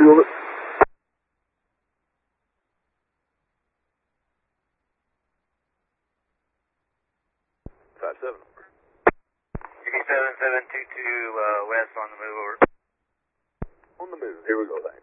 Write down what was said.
Fuel it. 57. UV 7722 west on the move over. On the move. Here we go, thanks.